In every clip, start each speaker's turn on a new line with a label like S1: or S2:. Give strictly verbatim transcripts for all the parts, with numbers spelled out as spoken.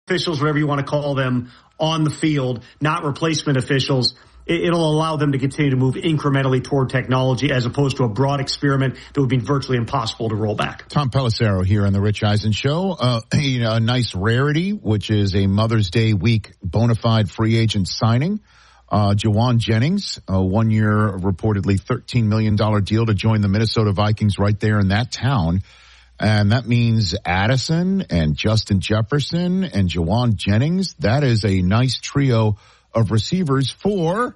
S1: officials, whatever you want to call them, on the field, not replacement officials. It'll allow them to continue to move incrementally toward technology as opposed to a broad experiment that would be virtually impossible to roll back.
S2: Tom Pelissero here on the Rich Eisen Show. Uh, a, a nice rarity, which is a Mother's Day week bona fide free agent signing. Uh, Jauan Jennings, a one-year, reportedly thirteen million dollars deal to join the Minnesota Vikings right there in that town. And that means Addison and Justin Jefferson and Jauan Jennings. That is a nice trio of receivers for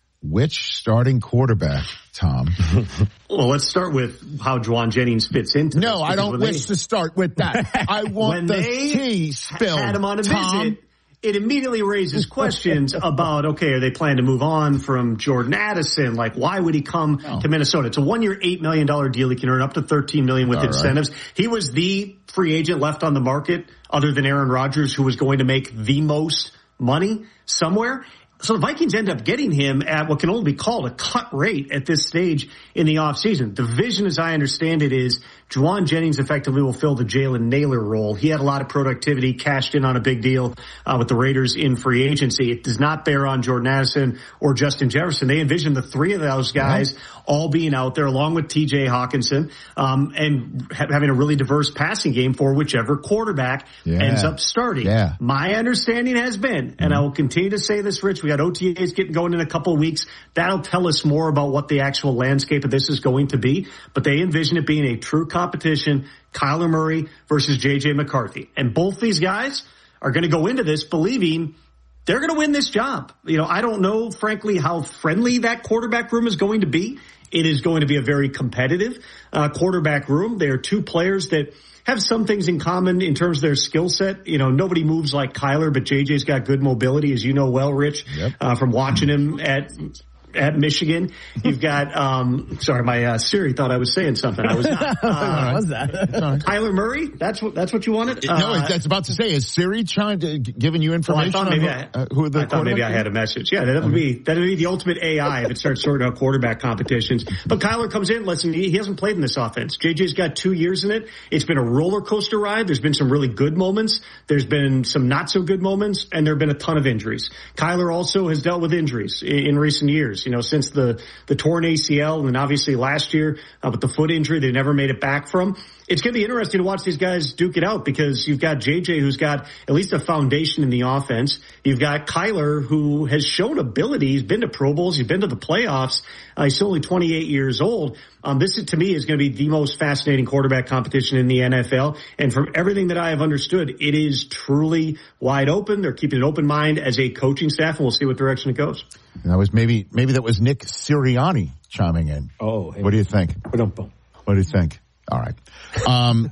S2: which starting quarterback, Tom?
S1: Well, let's start with how Jauan Jennings fits into
S2: No,
S1: this.
S2: I don't wish they, to start with that. I want the tea spilled,
S1: had him on a
S2: Tom.
S1: visit. It immediately raises questions about, okay, are they planning to move on from Jordan Addison? Like, why would he come oh. to Minnesota? It's a one-year, eight million dollars deal. He can earn up to thirteen million dollars with All incentives. Right. He was the free agent left on the market other than Aaron Rodgers, who was going to make the most money somewhere. So the Vikings end up getting him at what can only be called a cut rate at this stage in the offseason. The vision, as I understand it, is Jauan Jennings effectively will fill the Jalen Nailor role. He had a lot of productivity, cashed in on a big deal uh, with the Raiders in free agency. It does not bear on Jordan Addison or Justin Jefferson. They envision the three of those guys yeah. all being out there along with T J Hawkinson um, and ha- having a really diverse passing game for whichever quarterback yeah. ends up starting.
S2: Yeah.
S1: My understanding has been, and mm-hmm. I will continue to say this, Rich, we got O T As getting going in a couple of weeks. That'll tell us more about what the actual landscape of this is going to be. But they envision it being a true competition, Kyler Murray versus J J McCarthy. And both these guys are going to go into this believing they're going to win this job. You know, I don't know, frankly, how friendly that quarterback room is going to be. It is going to be a very competitive uh, quarterback room. They are two players that have some things in common in terms of their skill set. You know, nobody moves like Kyler, but J J's got good mobility, as you know well, Rich, yep. uh, from watching him at at Michigan. You've got, um, sorry, my uh, Siri thought I was saying something. I was not. Uh,
S3: what was that?
S1: Kyler Murray? That's what, that's what you wanted?
S2: Uh, no, I was about to say, is Siri trying to, giving you information
S1: well, I thought maybe
S2: on
S1: I,
S2: uh, who the
S1: I thought maybe I had a message. Yeah, that would
S2: okay.
S1: be, that would be the ultimate A I if it starts sorting out quarterback competitions. But Kyler comes in, listen, he, he hasn't played in this offense. J J's got two years in it. It's been a roller coaster ride. There's been some really good moments. There's been some not so good moments, and there have been a ton of injuries. Kyler also has dealt with injuries in, in recent years, you know, since the the torn A C L, and then obviously last year uh, with the foot injury they never made it back from. It's going to be interesting to watch these guys duke it out because you've got J J who's got at least a foundation in the offense. You've got Kyler who has shown ability. He's been to Pro Bowls. He's been to the playoffs. Uh, he's only twenty-eight years old. Um, this is, to me, is going to be the most fascinating quarterback competition in the N F L. And from everything that I have understood, it is truly wide open. They're keeping an open mind as a coaching staff, and we'll see what direction it goes.
S2: And that was maybe, maybe that was Nick Sirianni chiming in.
S3: Oh, hey.
S2: What do you think? What do you think? All right. Um,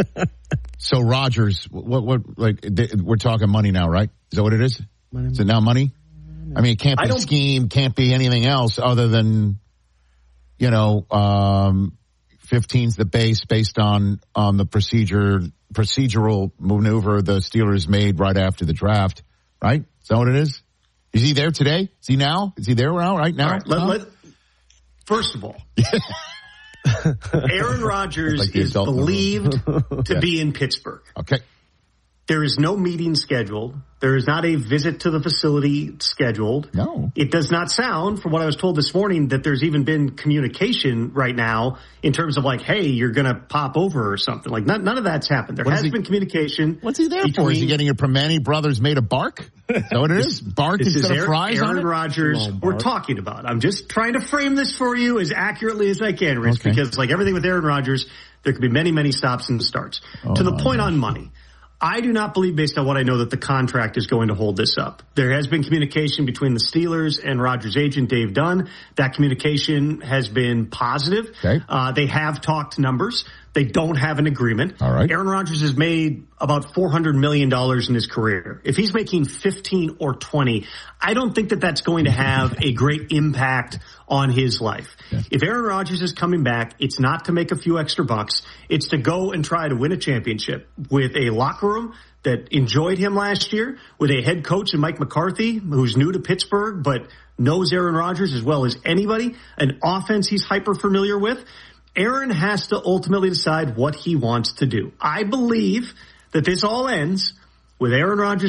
S2: so Rodgers, what, what, like, we're talking money now, right? Is that what it is? Money. Is it now money? I mean, it can't be scheme, can't be anything else other than, you know, um, fifteen's the base based on, on the procedure, procedural maneuver the Steelers made right after the draft, right? Is that what it is? Is he there today? Is he now? Is he there now, right now?
S1: All right, let, let, first of all, Aaron Rodgers like is believed to yeah. be in Pittsburgh.
S2: Okay.
S1: There is no meeting scheduled. There is not a visit to the facility scheduled.
S2: No.
S1: It does not sound, from what I was told this morning, that there's even been communication right now in terms of like, hey, you're going to pop over or something. Like, none, none of that's happened. There what has he, been communication.
S2: What's he there between, for? Is he getting a Primanti Brothers made of bark? Is that what it is? Bark
S1: this
S2: instead
S1: is Aaron,
S2: of fries
S1: Aaron
S2: on it?
S1: Rodgers we're talking about. I'm just trying to frame this for you as accurately as I can, Rich, okay. because like everything with Aaron Rodgers, there could be many, many stops and starts. Oh, to the point gosh. on money. I do not believe, based on what I know, that the contract is going to hold this up. There has been communication between the Steelers and Rodgers' agent, Dave Dunn. That communication has been positive.
S2: Okay.
S1: Uh, they have talked numbers. They don't have an agreement.
S2: All right.
S1: Aaron Rodgers has made about four hundred million dollars in his career. If he's making fifteen or twenty, I don't think that that's going to have a great impact on his life. Yeah. If Aaron Rodgers is coming back, it's not to make a few extra bucks. It's to go and try to win a championship with a locker room that enjoyed him last year, with a head coach in Mike McCarthy, who's new to Pittsburgh, but knows Aaron Rodgers as well as anybody, an offense he's hyper familiar with. Aaron has to ultimately decide what he wants to do. I believe that this all ends with Aaron Rodgers